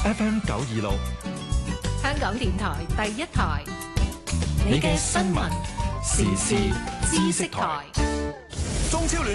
FM 926， 香港電台第一台， 你嘅新聞時事知識台。 中超聯